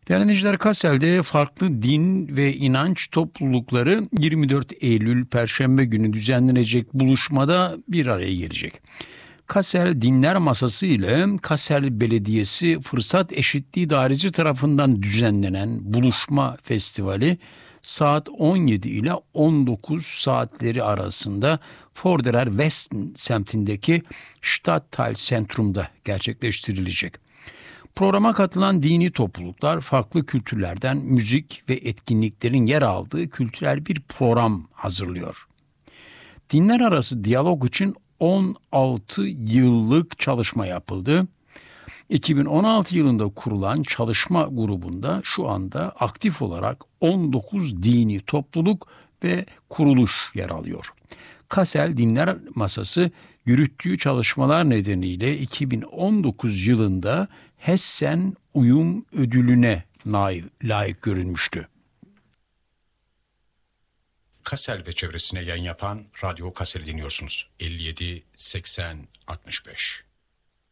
Değerli dinleyiciler, Kassel'de farklı din ve inanç toplulukları 24 Eylül Perşembe günü düzenlenecek buluşmada bir araya gelecek. Kassel Dinler Masası ile Kassel Belediyesi Fırsat Eşitliği Dairesi tarafından düzenlenen buluşma festivali saat 17 ile 19 saatleri arasında Vorderer Westen semtindeki Stadtteil Zentrum'da gerçekleştirilecek. Programa katılan dini topluluklar farklı kültürlerden müzik ve etkinliklerin yer aldığı kültürel bir program hazırlıyor. Dinler arası diyalog için 16 yıllık çalışma yapıldı. 2016 yılında kurulan çalışma grubunda şu anda aktif olarak 19 dini topluluk ve kuruluş yer alıyor. Kassel Dinler Masası yürüttüğü çalışmalar nedeniyle 2019 yılında Hessen Uyum Ödülü'ne layık görülmüştü. Kassel ve çevresine yayın yapan Radyo Kassel'i dinliyorsunuz. 57 80 65.